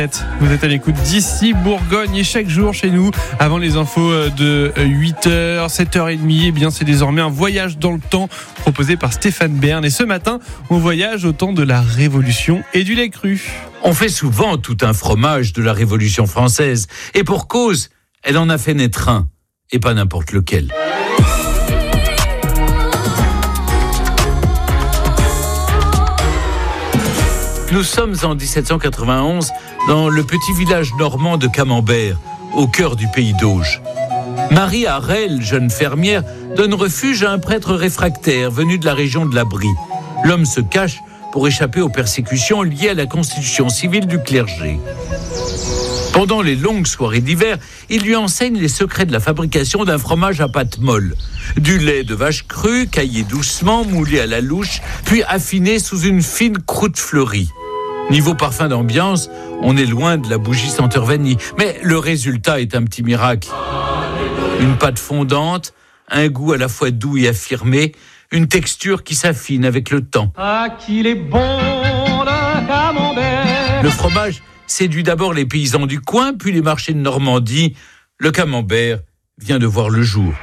Vous êtes à l'écoute d'ici Bourgogne et chaque jour chez nous, avant les infos de 8h, 7h30, eh bien c'est désormais un voyage dans le temps proposé par Stéphane Bern. Et ce matin, on voyage au temps de la Révolution et du lait cru. On fait souvent tout un fromage de la Révolution française. Et pour cause, elle en a fait naître un, et pas n'importe lequel. Nous sommes en 1791 dans le petit village normand de Camembert, au cœur du pays d'Auge. Marie Harel, jeune fermière, donne refuge à un prêtre réfractaire venu de la région de la Brie. L'homme se cache pour échapper aux persécutions liées à la constitution civile du clergé. Pendant les longues soirées d'hiver, il lui enseigne les secrets de la fabrication d'un fromage à pâte molle. Du lait de vache crue, caillé doucement, moulé à la louche, puis affiné sous une fine croûte fleurie. Niveau parfum d'ambiance, on est loin de la bougie senteur vanille. Mais le résultat est un petit miracle. Une pâte fondante, un goût à la fois doux et affirmé, une texture qui s'affine avec le temps. Ah, qu'il est bon le camembert. Le fromage séduit d'abord les paysans du coin, puis les marchés de Normandie. Le camembert vient de voir le jour.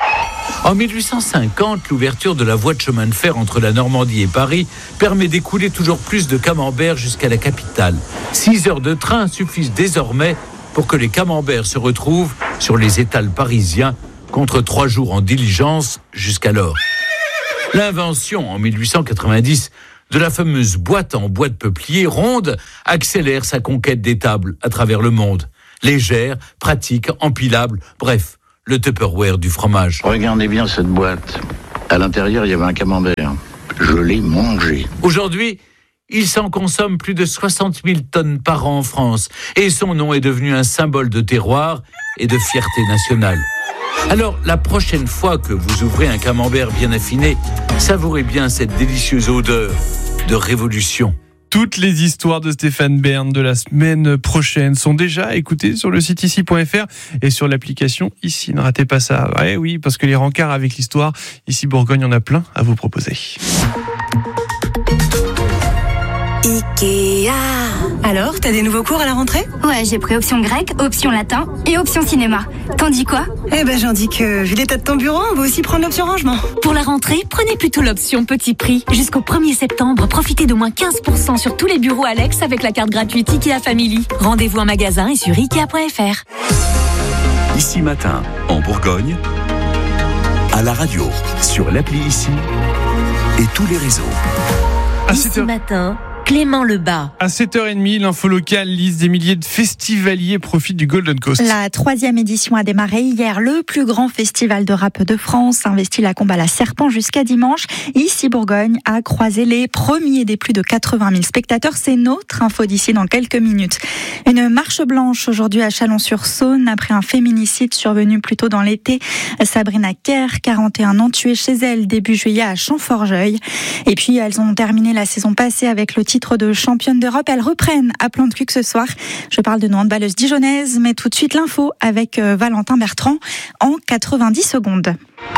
En 1850, l'ouverture de la voie de chemin de fer entre la Normandie et Paris permet d'écouler toujours plus de camembert jusqu'à la capitale. 6 heures de train suffisent désormais pour que les camemberts se retrouvent sur les étals parisiens, contre 3 jours en diligence jusqu'alors. L'invention, en 1890, de la fameuse boîte en bois de peuplier ronde accélère sa conquête des tables à travers le monde. Légère, pratique, empilable, bref, le Tupperware du fromage. Regardez bien cette boîte. À l'intérieur, il y avait un camembert. Je l'ai mangé. Aujourd'hui, il s'en consomme plus de 60 000 tonnes par an en France et son nom est devenu un symbole de terroir et de fierté nationale. Alors, la prochaine fois que vous ouvrez un camembert bien affiné, savourez bien cette délicieuse odeur de révolution. Toutes les histoires de Stéphane Bern de la semaine prochaine sont déjà écoutées sur le site ici.fr et sur l'application Ici. Ne ratez pas ça. Ouais, oui, parce que les rencarts avec l'histoire, ici Bourgogne, on a plein à vous proposer. Ikea. Alors, t'as des nouveaux cours à la rentrée ? Ouais, j'ai pris option grec, option latin et option cinéma. T'en dis quoi ? Eh ben, j'en dis que, vu l'état de ton bureau, on va aussi prendre l'option rangement. Pour la rentrée, prenez plutôt l'option petit prix. Jusqu'au 1er septembre, profitez de moins 15% sur tous les bureaux Alex avec la carte gratuite Ikea Family. Rendez-vous en magasin et sur Ikea.fr. Ici matin, en Bourgogne, à la radio, sur l'appli Ici et tous les réseaux. Ici matin, Clément Lebas. À 7h30, l'info locale, liste des milliers de festivaliers profitent du Golden Coast. La 3e édition a démarré hier. Le plus grand festival de rap de France investit la Combe à la Serpent jusqu'à dimanche. Ici, Bourgogne a croisé les premiers des plus de 80 000 spectateurs. C'est notre info d'ici dans quelques minutes. Une marche blanche aujourd'hui à Chalon-sur-Saône après un féminicide survenu plus tôt dans l'été. Sabrina Kerr, 41 ans, tuée chez elle début juillet à Champforgeuil. Et puis, elles ont terminé la saison passée avec le titre de championne d'Europe. Elles reprennent à Plan-de-Cuq ce soir. Je parle de nos handballeuses dijonnaises, mais tout de suite l'info avec Valentin Bertrand en 90 secondes.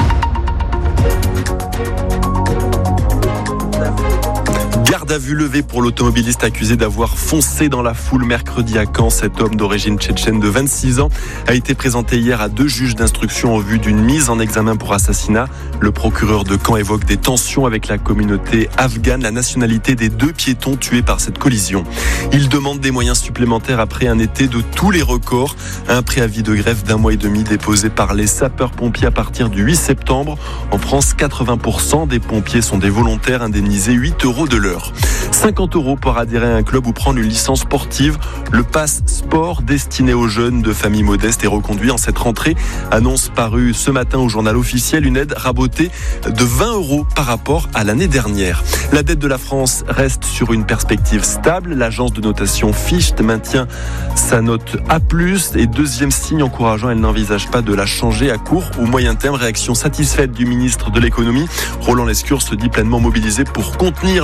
Garde à vue levée pour l'automobiliste accusé d'avoir foncé dans la foule mercredi à Caen. Cet homme d'origine tchétchène de 26 ans a été présenté hier à 2 juges d'instruction en vue d'une mise en examen pour assassinat. Le procureur de Caen évoque des tensions avec la communauté afghane, la nationalité des 2 piétons tués par cette collision. Il demande des moyens supplémentaires après un été de tous les records. Un préavis de grève d'1 mois et demi déposé par les sapeurs-pompiers à partir du 8 septembre. En France, 80% des pompiers sont des volontaires indemnisés 8 € de l'heure. 50 € pour adhérer à un club ou prendre une licence sportive. Le pass sport destiné aux jeunes de familles modestes est reconduit en cette rentrée. Annonce parue ce matin au journal officiel, une aide rabotée de 20 € par rapport à l'année dernière. La dette de la France reste sur une perspective stable. L'agence de notation Fitch maintient sa note A+, et deuxième signe encourageant, elle n'envisage pas de la changer à court ou moyen terme. Réaction satisfaite du ministre de l'économie. Roland Lescure se dit pleinement mobilisé pour contenir le déficit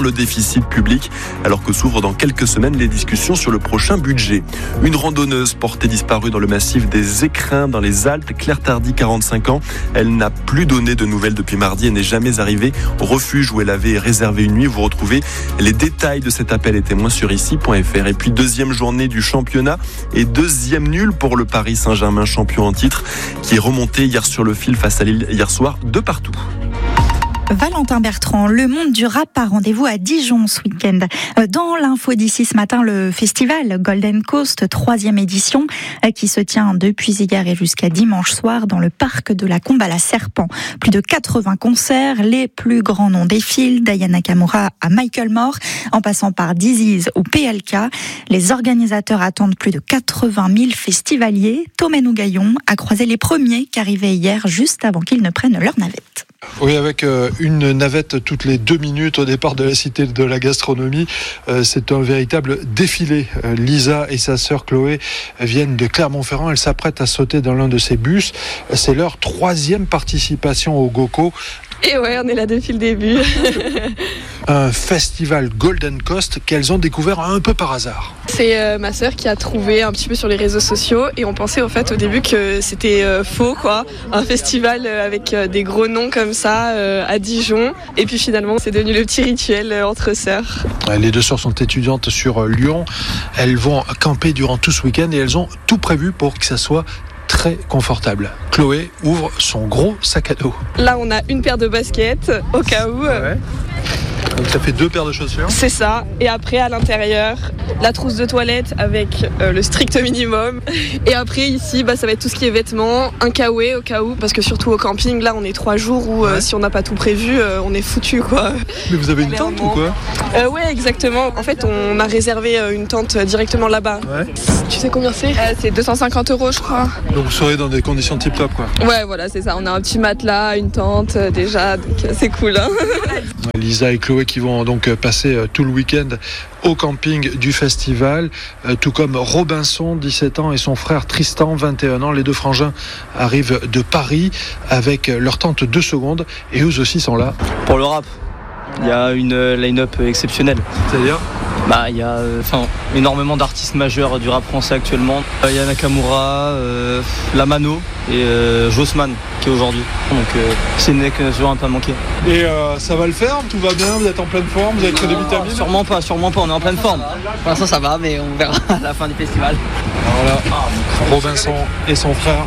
déficit public, alors que s'ouvrent dans quelques semaines les discussions sur le prochain budget. Une randonneuse portée disparue dans le massif des Écrins dans les Alpes, Claire Tardy, 45 ans. Elle n'a plus donné de nouvelles depuis mardi et n'est jamais arrivée au refuge où elle avait réservé une nuit. Vous retrouvez les détails de cet appel et témoins sur ici.fr. Et puis deuxième journée du championnat et deuxième nul pour le Paris Saint-Germain, champion en titre, qui est remonté hier sur le fil face à Lille hier soir de partout. Valentin Bertrand, le monde du rap a rendez-vous à Dijon ce week-end. Dans l'info d'ici ce matin, le festival Golden Coast, 3e édition, qui se tient depuis hier et jusqu'à dimanche soir dans le parc de la Combe à la Serpent. Plus de 80 concerts, les plus grands noms défilent, d'Ayana Nakamura à Michael Moore, en passant par Disease ou PLK. Les organisateurs attendent plus de 80 000 festivaliers. Thomas Gaillon a croisé les premiers qui arrivaient hier juste avant qu'ils ne prennent leur navette. Oui, avec une navette toutes les 2 minutes au départ de la Cité de la Gastronomie. C'est un véritable défilé. Lisa et sa sœur Chloé viennent de Clermont-Ferrand. Elles s'apprêtent à sauter dans l'un de ces bus. C'est leur 3e participation au GoCo. Et ouais, on est là depuis le début. Un festival Golden Coast qu'elles ont découvert un peu par hasard. C'est ma sœur qui a trouvé un petit peu sur les réseaux sociaux et on pensait en fait au début que c'était faux quoi, un festival avec des gros noms comme ça à Dijon et puis finalement c'est devenu le petit rituel entre sœurs. Les 2 sœurs sont étudiantes sur Lyon, elles vont camper durant tout ce week-end et elles ont tout prévu pour que ça soit très confortable. Chloé ouvre son gros sac à dos. Là on a une paire de baskets au cas où. Ouais. Donc ça fait 2 paires de chaussures. C'est ça. Et après à l'intérieur, la trousse de toilette avec le strict minimum. Et après ici, ça va être tout ce qui est vêtements, un kawaii au cas où, parce que surtout au camping, là on est 3 jours où si on n'a pas tout prévu, on est foutu quoi. Mais vous avez une tente ou quoi ? Ouais, exactement. En fait, on a réservé une tente directement là-bas. Ouais. Tu sais combien c'est ? C'est 250 € je crois. Donc vous serez dans des conditions tip-top quoi. Ouais, voilà, c'est ça. On a un petit matelas, une tente déjà, donc c'est cool. Hein. Lisa et Chloé qui vont donc passer tout le week-end au camping du festival, tout comme Robinson, 17 ans, et son frère Tristan, 21 ans. Les 2 frangins arrivent de Paris avec leur tente 2 secondes et eux aussi sont là. Pour le rap, il y a une line-up exceptionnelle. C'est-à-dire ? Il y a énormément d'artistes majeurs du rap français actuellement. Il y a Nakamura, Lamano et Jossman qui est aujourd'hui. Donc c'est une occasion à ne pas manquer. Et ça va le faire ? Tout va bien ? Vous êtes en pleine forme ? Vous avez pris des vitamines ? Sûrement pas, on est en pleine forme. Pour l'instant ça va, mais on verra à la fin du festival. Voilà, Robinson et son frère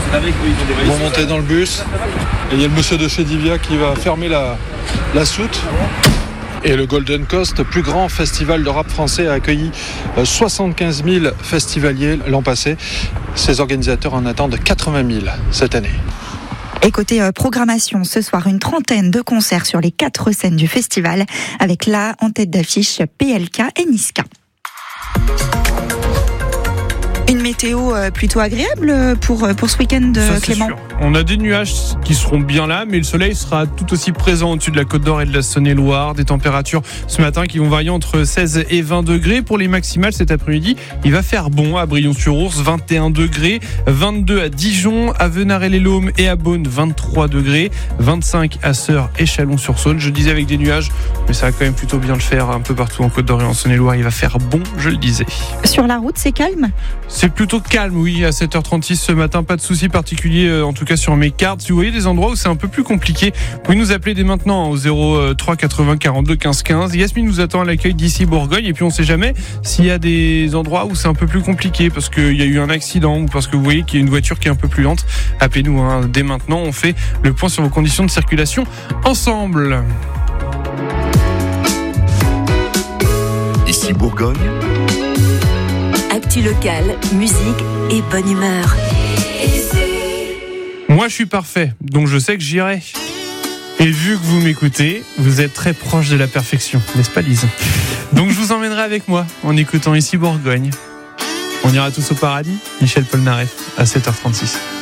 vont monter dans le bus. Et il y a le monsieur de chez Divia qui va fermer la soute. Et le Golden Coast, plus grand festival de rap français, a accueilli 75 000 festivaliers l'an passé. Ses organisateurs en attendent 80 000 cette année. Et côté programmation, ce soir, une trentaine de concerts sur les 4 scènes du festival, avec là, en tête d'affiche, PLK et Niska. Une météo plutôt agréable pour ce week-end, ça, Clément. sûr. On a des nuages qui seront bien là, mais le soleil sera tout aussi présent au-dessus de la Côte d'Or et de la Saône-et-Loire. Des températures ce matin qui vont varier entre 16 et 20 degrés. Pour les maximales cet après-midi, il va faire bon à Brillon-sur-Ours, 21 degrés, 22 à Dijon, à Venarey-les-Laumes et à Beaune, 23 degrés, 25 à Sœurs et Chalon-sur-Saône. Je disais avec des nuages, mais ça va quand même plutôt bien le faire un peu partout en Côte d'Or et en Saône-et-Loire. Il va faire bon, je le disais. Sur la route, c'est calme ? C'est plutôt calme, oui, à 7h36 ce matin. Pas de soucis particuliers, en tout cas sur mes cartes. Si vous voyez des endroits où c'est un peu plus compliqué, vous pouvez nous appeler dès maintenant au 03 80 42 15 15. Yasmine nous attend à l'accueil d'ici Bourgogne. Et puis on ne sait jamais s'il y a des endroits où c'est un peu plus compliqué parce qu'il y a eu un accident ou parce que vous voyez qu'il y a une voiture qui est un peu plus lente. Appelez-nous dès maintenant. On fait le point sur vos conditions de circulation ensemble. Ici Bourgogne. Actu locale, musique et bonne humeur. Moi, je suis parfait, donc je sais que j'irai. Et vu que vous m'écoutez, vous êtes très proche de la perfection, n'est-ce pas, Lise ? Donc, je vous emmènerai avec moi en écoutant ici Bourgogne. On ira tous au paradis. Michel Polnareff à 7h36.